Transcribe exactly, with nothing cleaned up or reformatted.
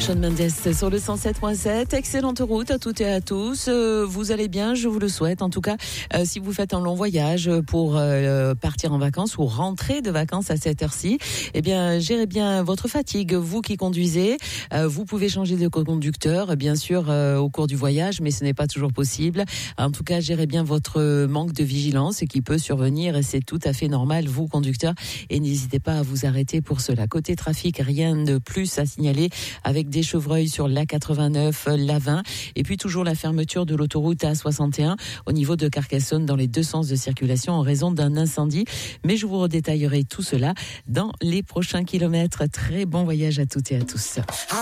Shawn Mendes sur le cent sept point sept. Excellente route à toutes et à tous. Euh, vous allez bien, je vous le souhaite. En tout cas, euh, si vous faites un long voyage pour euh, partir en vacances ou rentrer de vacances à cette heure-ci, eh bien, gérez bien votre fatigue. Vous qui conduisez, euh, vous pouvez changer de conducteur, bien sûr, euh, au cours du voyage, mais ce n'est pas toujours possible. En tout cas, gérez bien votre manque de vigilance qui peut survenir et c'est tout à fait normal, vous, conducteurs. Et n'hésitez pas à vous arrêter pour cela. Côté trafic, rien de plus à signaler avec des chevreuils sur l'A quatre-vingt-neuf, l'A vingt et puis toujours la fermeture de l'autoroute A soixante et un au niveau de Carcassonne dans les deux sens de circulation en raison d'un incendie. Mais je vous redétaillerai tout cela dans les prochains kilomètres. Très bon voyage à toutes et à tous.